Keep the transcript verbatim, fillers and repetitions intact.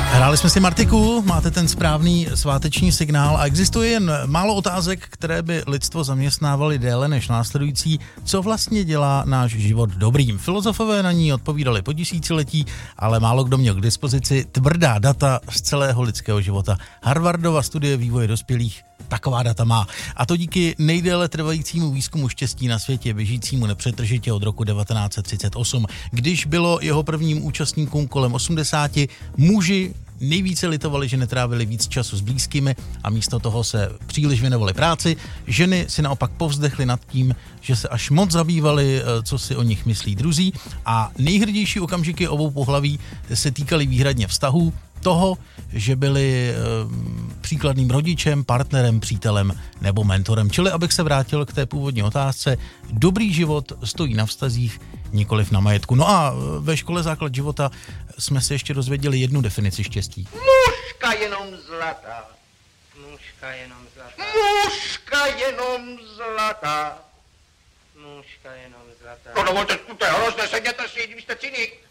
Hráli jsme si Martiku, máte ten správný sváteční signál a existuje jen málo otázek, které by lidstvo zaměstnávaly déle než následující, co vlastně dělá náš život dobrým. Filozofové na ní odpovídali po tisíciletí, ale málo kdo měl k dispozici tvrdá data z celého lidského života. Harvardova studie vývoje dospělých taková data má. A to díky nejdéle trvajícímu výzkumu štěstí na světě, běžícímu nepřetržitě od roku devatenáct set třicet osm. Když bylo jeho prvním účastníkům kolem osmdesáti, muži nejvíce litovali, že netrávili víc času s blízkými a místo toho se příliš věnovali práci. Ženy si naopak povzdechly nad tím, že se až moc zabývali, co si o nich myslí druzí, a nejhrdější okamžiky obou pohlaví se týkaly výhradně vztahů, toho, že byli e, příkladným rodičem, partnerem, přítelem nebo mentorem. Čili, abych se vrátil k té původní otázce, dobrý život stojí na vztazích, nikoliv na majetku. No a ve škole Základ života jsme se ještě dozvěděli jednu definici štěstí. Mužka jenom zlatá. Mužka jenom zlatá. Mužka jenom zlatá. Mužka jenom zlatá. No, no, to je hrozné, sedněte si, vy jste cynik.